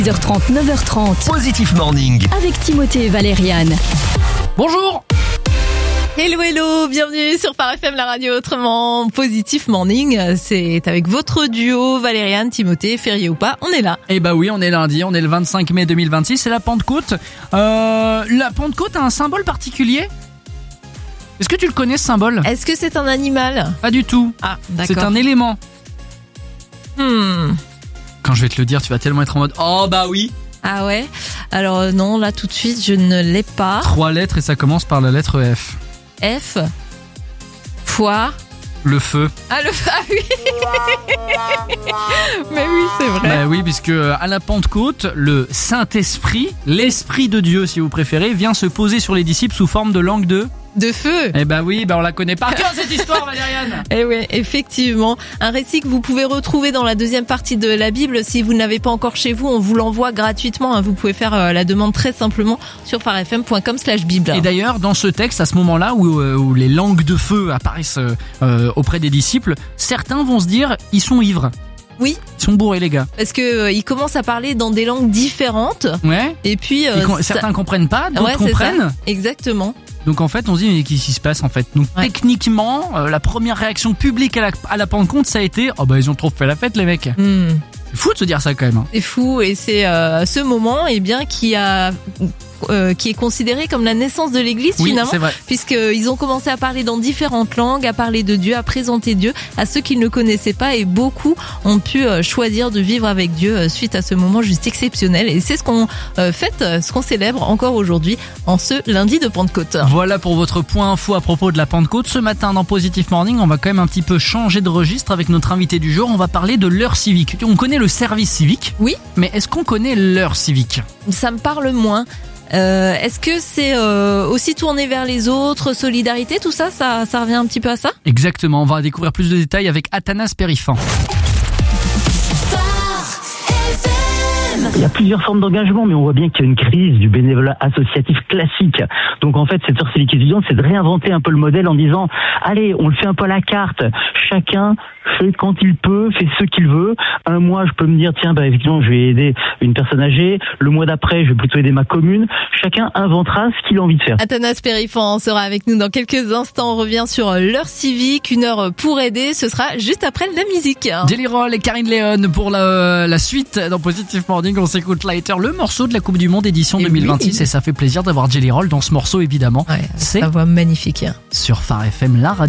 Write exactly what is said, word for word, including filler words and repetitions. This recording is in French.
six heures trente, neuf heures trente. Positif Morning. Avec Timothée et Valériane. Bonjour. Hello hello, bienvenue sur Phare F M, la radio autrement. Positif Morning, c'est avec votre duo Valériane, Timothée, férié ou pas, on est là. Eh bah oui, on est lundi, on est le vingt-cinq mai deux mille vingt-six, c'est la Pentecôte. Euh, la Pentecôte a un symbole particulier ? Est-ce que tu le connais ce symbole ? Est-ce que c'est un animal ? Pas du tout. Ah, d'accord. C'est un élément. Hmm. Quand je vais te le dire, tu vas tellement être en mode « Oh bah oui !» Ah ouais ? Alors euh, non, là tout de suite, je ne l'ai pas. Trois lettres et ça commence par la lettre F. F. Foire. Le feu. Ah, le ah oui. Mais oui, c'est vrai. Bah oui, puisque à la Pentecôte, le Saint-Esprit, l'Esprit de Dieu si vous préférez, vient se poser sur les disciples sous forme de langue de... De feu. Eh bah oui, bah on la connaît par cœur cette histoire, Valériane. Eh oui, effectivement. Un récit que vous pouvez retrouver dans la deuxième partie de la Bible. Si vous ne l'avez pas encore chez vous, on vous l'envoie gratuitement. Vous pouvez faire la demande très simplement sur pharefm point com slash bible. Et d'ailleurs, dans ce texte, à ce moment-là où, où les langues de feu apparaissent euh, auprès des disciples, certains vont se dire, ils sont ivres. Oui. Ils sont bourrés, les gars. Parce que euh, ils commencent à parler dans des langues différentes. Ouais. Et puis euh, com- ça... certains comprennent pas, d'autres ouais, comprennent. Ça. Exactement. Donc en fait, on se dit mais qu'est-ce qui se passe en fait. Donc ouais. Techniquement, euh, la première réaction publique à la, à la Pentecôte, ça a été oh bah ils ont trop fait la fête les mecs. Mm. C'est fou de se dire ça quand même. Hein. C'est fou et c'est euh, ce moment eh bien qui a Euh, qui est considéré comme la naissance de l'Église oui, finalement, c'est vrai. puisqu'ils ont commencé à parler dans différentes langues, à parler de Dieu, à présenter Dieu à ceux qui ne le connaissaient pas, et beaucoup ont pu euh, choisir de vivre avec Dieu euh, suite à ce moment juste exceptionnel. Et c'est ce qu'on euh, fête, ce qu'on célèbre encore aujourd'hui en ce lundi de Pentecôte. Voilà pour votre point info à propos de la Pentecôte. Ce matin dans Positif Morning, on va quand même un petit peu changer de registre avec notre invité du jour. On va parler de l'heure civique. On connaît le service civique. Oui. Mais est-ce qu'on connaît l'heure civique ? Ça me parle moins. Euh, est-ce que c'est euh, aussi tourné vers les autres, solidarité, tout ça, ça, ça revient un petit peu à ça ? Exactement, on va découvrir plus de détails avec Athanas Périfan. Il y a plusieurs formes d'engagement, mais on voit bien qu'il y a une crise du bénévolat associatif classique. Donc en fait, cette heure civique étudiante, c'est de réinventer un peu le modèle en disant « Allez, on le fait un peu à la carte. Chacun fait quand il peut, fait ce qu'il veut. Un mois, je peux me dire, tiens, bah, effectivement, je vais aider une personne âgée. Le mois d'après, je vais plutôt aider ma commune. » Chacun inventera ce qu'il a envie de faire. Athanas Périfan sera avec nous dans quelques instants. On revient sur l'heure civique, une heure pour aider. Ce sera juste après la musique. Jelly Roll et Karine Léon pour la, la suite dans Positif Morning. On s'écoute Lighter, le morceau de la Coupe du Monde édition et deux mille vingt-six. Oui. Et ça fait plaisir d'avoir Jelly Roll dans ce morceau, évidemment. Ouais, c'est sa voix magnifique. Sur Phare F M, la radio.